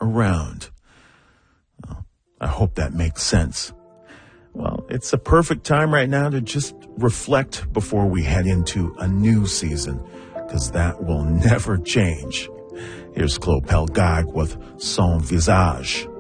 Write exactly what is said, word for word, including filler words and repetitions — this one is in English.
around. Well, I hope that makes sense. Well, it's a perfect time right now to just reflect before we head into a new season, because that will never change. Here's Claude Pelgag with Son Visage.